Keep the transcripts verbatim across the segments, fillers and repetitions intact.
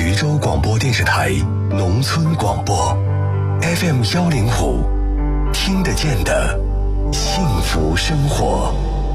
徐州广播电视台农村广播 F M 幺零五，听得见的幸福生活。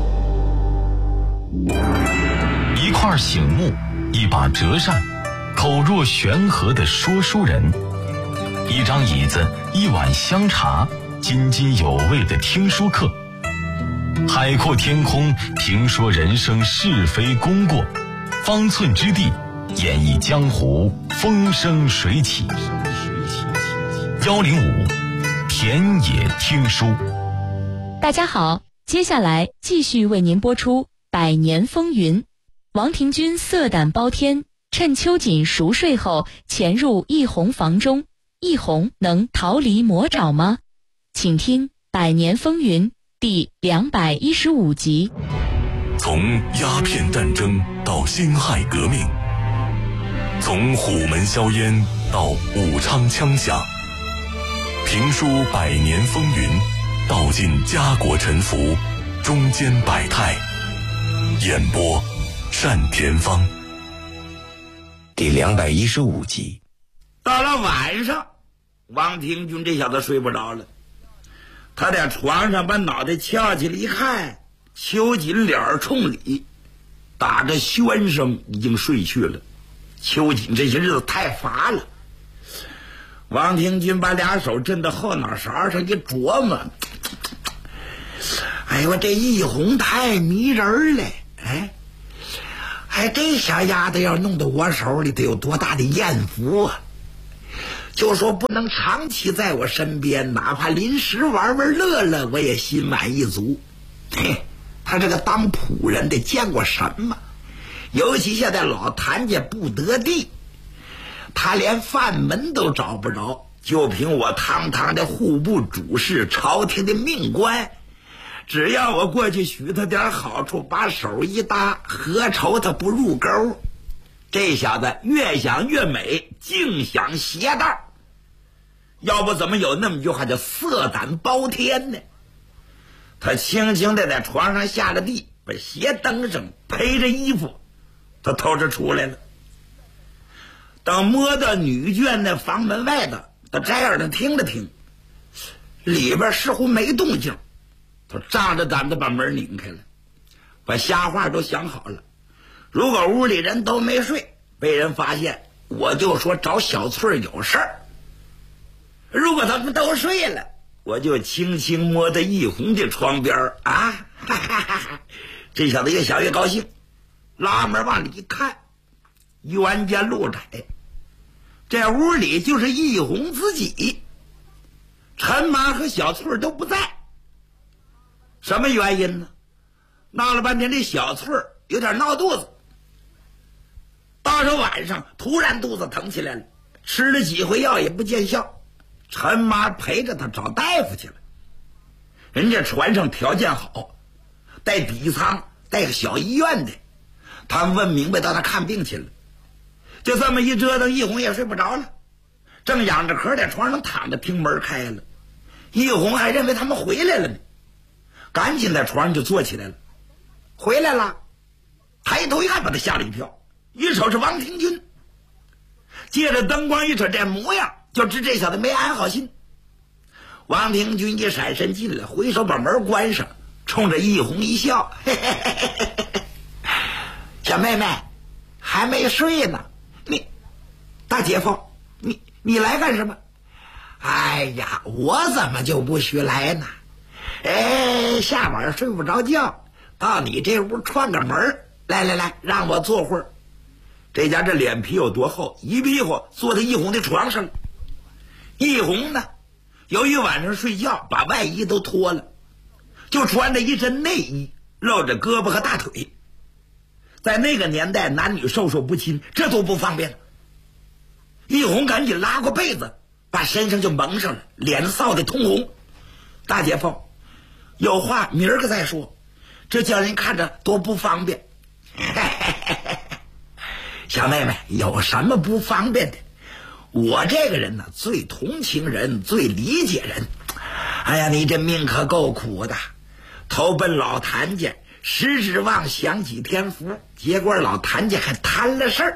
一块醒目，一把折扇，口若悬河的说书人，一张椅子，一碗香茶，津津有味的听书课。海阔天空，评说人生是非功过，方寸之地，演绎江湖风生水起。幺零五田野听书。 大家好，接下来继续为您播出《百年风云》。王廷钧色胆包天，趁秋瑾熟睡后潜入易红房中，易红能逃离魔爪吗？请听《百年风云》第两百一十五集。 从鸦片战争到辛亥革命，从虎门销烟到武昌枪响，评书百年风云，道尽家国沉浮，中间百态。演播单田芳。 第两百一十五集。 到了晚上，王廷钧这小子睡不着了，他在床上把脑袋翘起来一看，秋瑾脸儿冲里，打着喧声已经睡去了。秋瑾这些日子太乏了，王廷钧把俩手震到后脑勺上一琢磨，哎呦，这易红太迷人了，哎，哎，这小丫头要弄到我手里得有多大的艳福啊！就说不能长期在我身边，哪怕临时玩玩乐乐，我也心满意足。嘿，他这个当仆人的见过什么？尤其现在老谭家不得地，他连饭门都找不着，就凭我堂堂的户部主事，朝廷的命官，只要我过去许他点好处，把手一搭，何愁他不入钩？这小子越想越美，净想邪道。要不怎么有那么句话叫色胆包天呢？他轻轻地在床上下了地，把鞋蹬上，陪着衣服，他偷着出来了。等摸到女眷那房门外头，他摘耳朵听了听，里边似乎没动静，他仗着胆子把门拧开了，把瞎话都想好了。如果屋里人都没睡，被人发现，我就说找小翠有事儿。如果他们都睡了，我就轻轻摸到易红的床边啊，哈哈哈哈！这小子越想越高兴，拉门往里一看，冤家路窄，这屋里就是易红自己，陈妈和小翠都不在。什么原因呢？闹了半天，这小翠有点闹肚子，到了晚上突然肚子疼起来了，吃了几回药也不见效。陈妈陪着他找大夫去了，人家船上条件好，带底舱带个小医院的，他们问明白到那看病去了。就这么一折腾，易红也睡不着了，正仰着壳在床上躺着，听门开了，易红还认为他们回来了呢，赶紧在床上就坐起来了。回来了，抬头一看，把他吓了一跳，一瞅是王廷钧，借着灯光一瞅这模样，就知这小子没安好心。王廷钧一闪身进来，挥手把门关上，冲着易红一笑，嘿嘿嘿嘿嘿，小妹妹还没睡呢，你大姐夫，你你来干什么？哎呀，我怎么就不许来呢？哎，下晚睡不着觉，到你这屋串个门，来来来，让我坐会儿。这家这脸皮有多厚，一屁股坐在易红的床上。易红呢，由于晚上睡觉把外衣都脱了，就穿着一身内衣，露着胳膊和大腿。在那个年代，男女授受不亲，这多不方便。易红赶紧拉过被子，把身上就蒙上了，脸臊得通红。大姐夫，有话明儿个再说，这叫人看着多不方便。小妹妹，有什么不方便的？我这个人呢，最同情人，最理解人。哎呀，你这命可够苦的，投奔老谭家，实指望享几天福，结果老谭家还摊了事儿。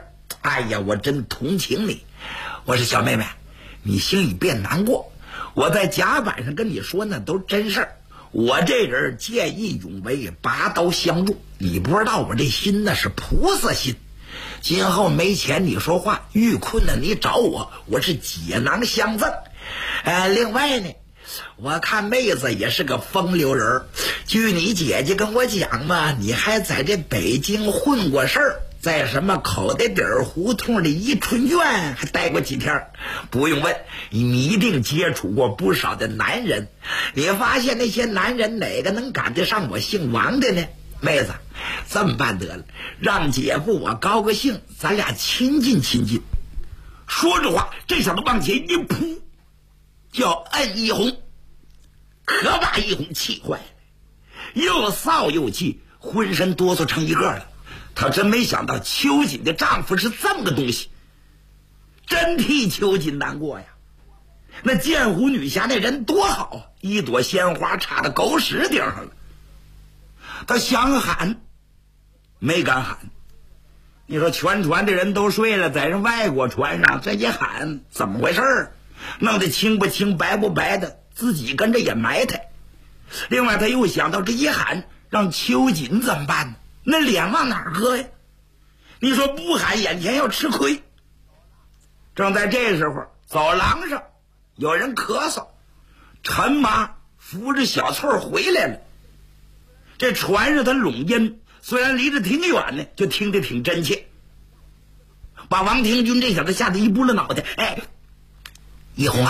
哎呀，我真同情你。我说小妹妹，你心里别难过，我在甲板上跟你说那都真事儿。我这人见义勇为，拔刀相助，你不知道我这心那是菩萨心。今后没钱你说话，遇困难你找我，我是解囊相赠。呃，另外呢，我看妹子也是个风流人，据你姐姐跟我讲嘛，你还在这北京混过事儿，在什么口袋底儿胡同的宜春院还待过几天。不用问，你一定接触过不少的男人。你发现那些男人哪个能赶得上我姓王的呢？妹子，这么办得了，让姐夫我高个兴，咱俩亲近亲近。说着话，这小子往前一扑，就要摁一红，可把一红气坏了，又臊又气，浑身哆嗦成一个了。他真没想到秋瑾的丈夫是这么个东西，真替秋瑾难过呀。那剑湖女侠那人多好，一朵鲜花插到狗屎顶上了。他想喊没敢喊，你说全船的人都睡了，在人外国船上这一喊怎么回事？弄得清不清白不白的，自己跟着也埋汰。另外他又想到这一喊让秋瑾怎么办呢？那脸往哪儿搁呀？你说不喊眼前要吃亏。正在这时候，走廊上有人咳嗽，陈妈扶着小翠回来了。这船上他拢音，虽然离着挺远呢，就听得挺真切，把王廷钧这小子吓得一拨了脑袋。哎，一红啊，